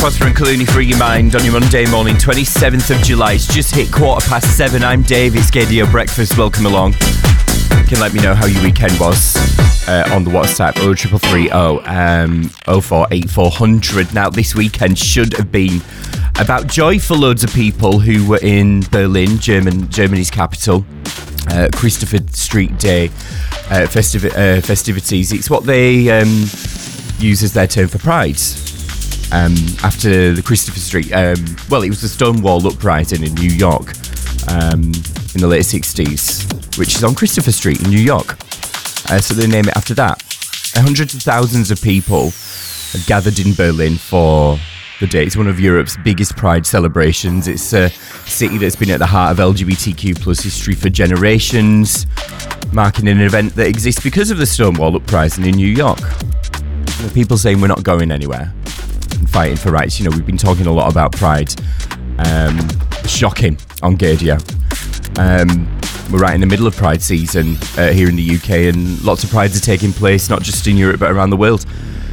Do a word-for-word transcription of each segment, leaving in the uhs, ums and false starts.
Foster and Clooney, Free Your Mind on your Monday morning, twenty-seventh of July. It's just hit quarter past seven. I'm Dave, it's Gaydio Breakfast. Welcome along. You can let me know how your weekend was uh, on the WhatsApp oh three three three oh um, oh four eight four hundred. Now, this weekend should have been about joy for loads of people who were in Berlin, German, Germany's capital. Uh, Christopher Street Day uh, festiv- uh, festivities. It's what they um, use as their term for Pride. Um, after the Christopher Street, um, well, it was the Stonewall Uprising in New York um, in the late sixties, which is on Christopher Street in New York. Uh, so they name it after that. Hundreds of thousands of people have gathered in Berlin for the day. It's one of Europe's biggest Pride celebrations. It's a city that's been at the heart of L G B T Q plus history for generations, marking an event that exists because of the Stonewall Uprising in New York. You know, people saying we're not going anywhere and fighting for rights. You know, we've been talking a lot about Pride. Um, shocking on Gaydio. Um, we're right in the middle of Pride season uh, here in the U K, and lots of Prides are taking place, not just in Europe but around the world.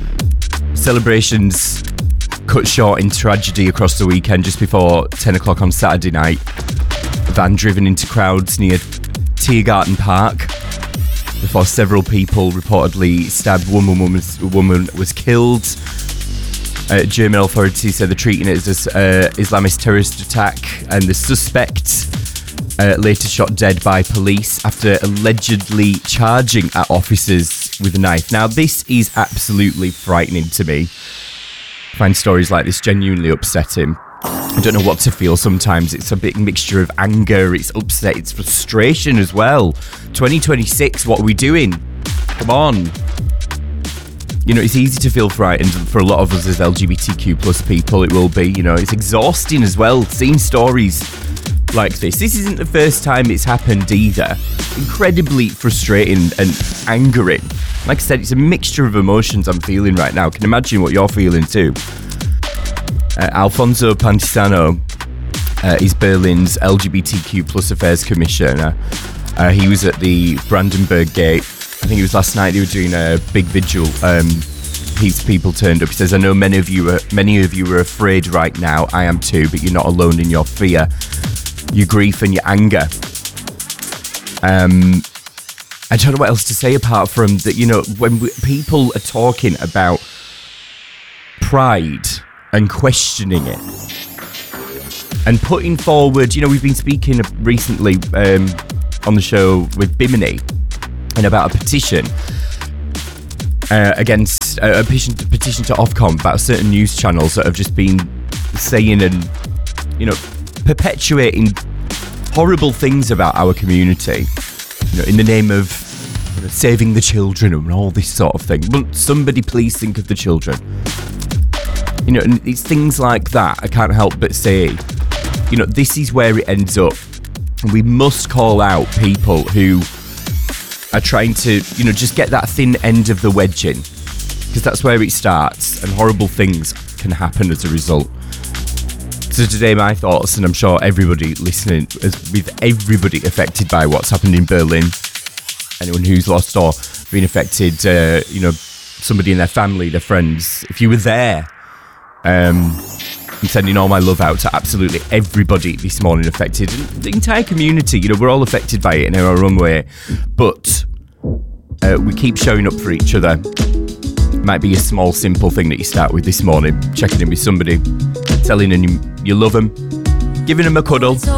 Celebrations cut short in tragedy across the weekend just before ten o'clock on Saturday night. A van driven into crowds near Tiergarten Park before several people reportedly stabbed. One woman was, woman was killed. Uh, German authorities said they're treating it as an uh, Islamist terrorist attack, and the suspect uh, later shot dead by police after allegedly charging at officers with a knife. Now, this is absolutely frightening to me. I find stories like this genuinely upsetting. I don't know what to feel sometimes. It's a big mixture of anger, it's upset, it's frustration as well. twenty twenty-six, what are we doing? Come on. You know, it's easy to feel frightened for a lot of us as L G B T Q plus people. It will be, you know, it's exhausting as well, seeing stories like this. This isn't the first time it's happened either. Incredibly frustrating and angering. Like I said, it's a mixture of emotions I'm feeling right now. I can imagine what you're feeling too. Uh, Alfonso Pantisano uh, is Berlin's L G B T Q plus affairs commissioner. Uh, he was at the Brandenburg Gate. I think it was last night. They were doing a big vigil. Um, heaps of people turned up. He says, "I know many of you are many of you are afraid right now. I am too, but you're not alone in your fear, your grief, and your anger." Um, I don't know what else to say apart from that. You know, when we, people are talking about pride and questioning it and putting forward, you know, we've been speaking recently um, on the show with Bimini and about a petition uh, against uh, a petition, petition to Ofcom about certain news channels that have just been saying and, you know, perpetuating horrible things about our community, you know, in the name of, you know, saving the children and all this sort of thing. But somebody please think of the children. You know, and it's things like that. I can't help but say, you know, this is where it ends up. And we must call out people who are trying to, you know, just get that thin end of the wedge in, because that's where it starts, and horrible things can happen as a result. So today, my thoughts, and I'm sure everybody listening, is with everybody affected by what's happened in Berlin, anyone who's lost or been affected, uh, you know, somebody in their family, their friends, if you were there, um, I'm sending all my love out to absolutely everybody this morning affected, and the entire community. You know, we're all affected by it in our own way, but uh, we keep showing up for each other. It might be a small, simple thing that you start with this morning, checking in with somebody, telling them you love them, giving them a cuddle,